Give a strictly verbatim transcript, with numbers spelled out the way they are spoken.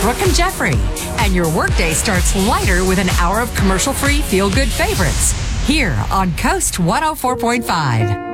Brooke and Jeffrey. And your workday starts lighter with an hour of commercial-free feel-good favorites. Here on Coast one oh four point five.